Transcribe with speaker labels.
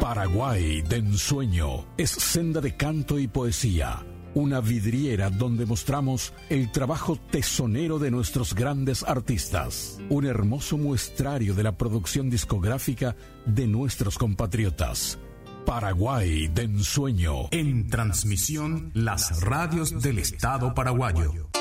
Speaker 1: Paraguay de ensueño es senda de canto y poesía. Una vidriera donde mostramos el trabajo tesonero de nuestros grandes artistas. Un hermoso muestrario de la producción discográfica de nuestros compatriotas. Paraguay de ensueño.
Speaker 2: En transmisión, las radios del Estado paraguayo.